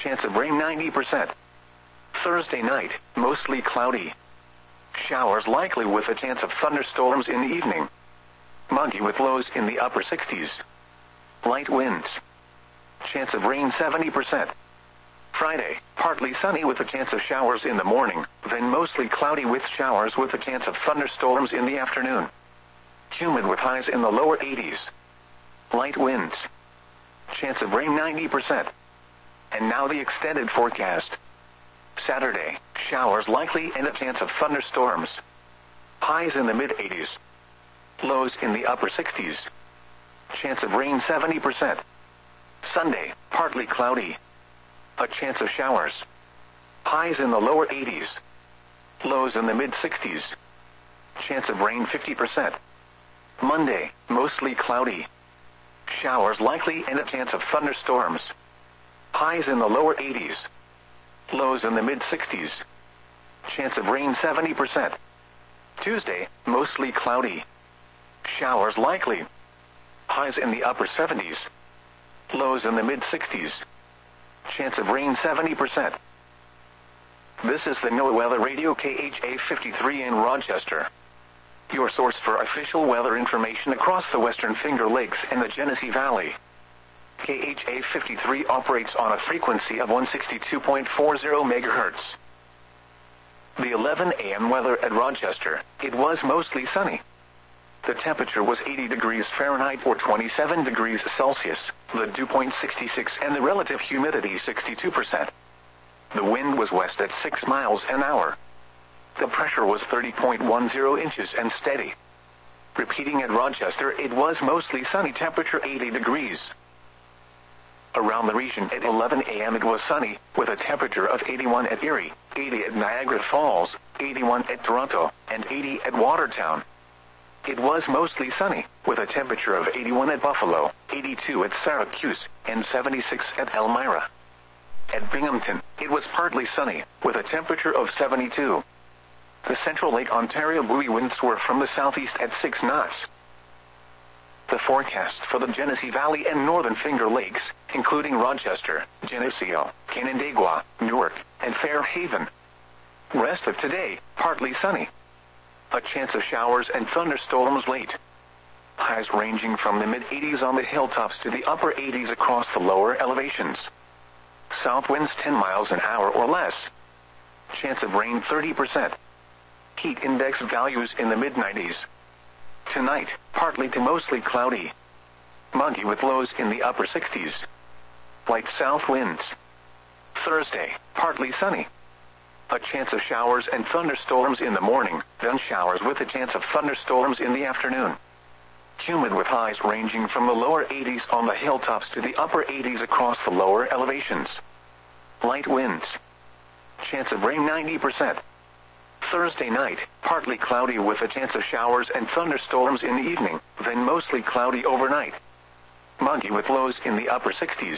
Chance of rain 90%. Thursday night, mostly cloudy. Showers likely with a chance of thunderstorms in the evening. Muggy with lows in the upper 60s. Light winds. Chance of rain 70%. Friday, partly sunny with a chance of showers in the morning, then mostly cloudy with showers with a chance of thunderstorms in the afternoon. Humid with highs in the lower 80s. Light winds. Chance of rain 90%. And now the extended forecast. Saturday, showers likely and a chance of thunderstorms. Highs in the mid-80s. Lows in the upper 60s. Chance of rain 70%. Sunday, partly cloudy. A chance of showers. Highs in the lower 80s. Lows in the mid-60s. Chance of rain 50%. Monday, mostly cloudy. Showers likely and a chance of thunderstorms. Highs in the lower 80s. Lows in the mid-60s. Chance of rain 70%. Tuesday, mostly cloudy. Showers likely. Highs in the upper 70s. Lows in the mid-60s. Chance of rain 70%. This is the NOAA Weather Radio KHA 53 in Rochester. Your source for official weather information across the Western Finger Lakes and the Genesee Valley. KHA 53 operates on a frequency of 162.40 MHz. The 11 a.m. weather at Rochester, it was mostly sunny. The temperature was 80 degrees Fahrenheit or 27 degrees Celsius, the dew point 66 and the relative humidity 62%. The wind was west at 6 miles an hour. The pressure was 30.10 inches and steady. Repeating at Rochester, it was mostly sunny, temperature 80 degrees. Around the region at 11 a.m. it was sunny, with a temperature of 81 at Erie, 80 at Niagara Falls, 81 at Toronto, and 80 at Watertown. It was mostly sunny, with a temperature of 81 at Buffalo, 82 at Syracuse, and 76 at Elmira. At Binghamton, it was partly sunny, with a temperature of 72. The Central Lake Ontario buoy winds were from the southeast at 6 knots. The forecast for the Genesee Valley and Northern Finger Lakes, including Rochester, Geneseo, Canandaigua, Newark, and Fairhaven. Rest of today, partly sunny. A chance of showers and thunderstorms late. Highs ranging from the mid-80s on the hilltops to the upper 80s across the lower elevations. South winds 10 miles an hour or less. Chance of rain 30%. Heat index values in the mid-90s. Tonight, partly to mostly cloudy. Muggy with lows in the upper 60s. Light south winds. Thursday, partly sunny. A chance of showers and thunderstorms in the morning, then showers with a chance of thunderstorms in the afternoon. Humid with highs ranging from the lower 80s on the hilltops to the upper 80s across the lower elevations. Light winds. Chance of rain 90%. Thursday night, partly cloudy with a chance of showers and thunderstorms in the evening, then mostly cloudy overnight. Muggy with lows in the upper 60s.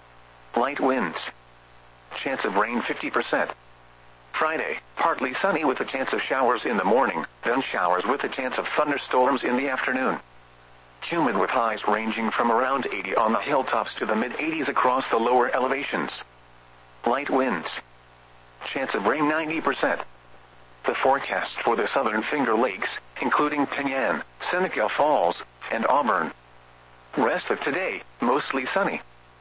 Light winds. Chance of rain 50%. Friday, partly sunny with a chance of showers in the morning, then showers with a chance of thunderstorms in the afternoon. Humid with highs ranging from around 80 on the hilltops to the mid-80s across the lower elevations. Light winds. Chance of rain 90%. The forecast for the Southern Finger Lakes, including Penyan, Seneca Falls, and Auburn. Rest of today, mostly sunny.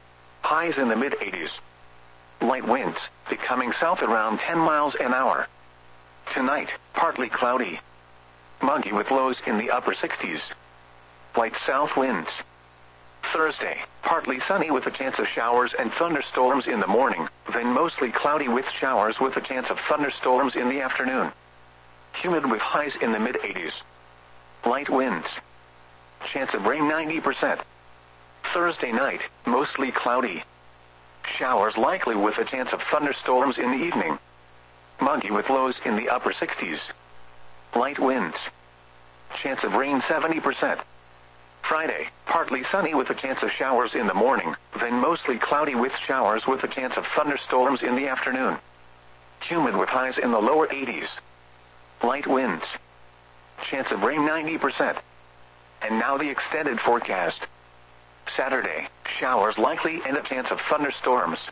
Highs in the mid-80s. Light winds, becoming south around 10 miles an hour. Tonight, partly cloudy. Muggy with lows in the upper 60s. Light south winds. Thursday, partly sunny with a chance of showers and thunderstorms in the morning, then mostly cloudy with showers with a chance of thunderstorms in the afternoon. Humid with highs in the mid-80s. Light winds. Chance of rain 90%. Thursday night, mostly cloudy. Showers likely with a chance of thunderstorms in the evening. Muggy with lows in the upper 60s. Light winds. Chance of rain 70%. Friday, partly sunny with a chance of showers in the morning, then mostly cloudy with showers with a chance of thunderstorms in the afternoon. Humid with highs in the lower 80s. Light winds. Chance of rain 90%. And now the extended forecast. Saturday, showers likely and a chance of thunderstorms.